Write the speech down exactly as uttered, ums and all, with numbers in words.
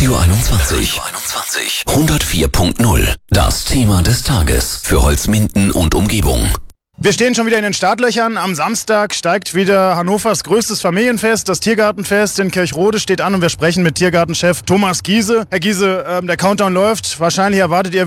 Radio einundzwanzig. Radio einundzwanzig. hundertvier Punkt null. Das Thema des Tages für Holzminden und Umgebung. Wir stehen schon wieder in den Startlöchern. Am Samstag steigt wieder Hannovers größtes Familienfest. Das Tiergartenfest in Kirchrode steht an und wir sprechen mit Tiergartenchef Thomas Giese. Herr Giese, ähm, der Countdown läuft. Wahrscheinlich erwartet ihr